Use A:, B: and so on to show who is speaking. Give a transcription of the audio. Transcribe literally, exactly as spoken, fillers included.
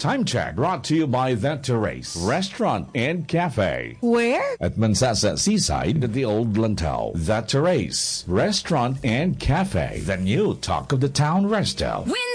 A: Time check brought to you by The Terrace Restaurant and Cafe.
B: Where?
A: At Mansasa Seaside at the Old Lantau. The Terrace Restaurant and Cafe. The new talk of the town resto.
C: When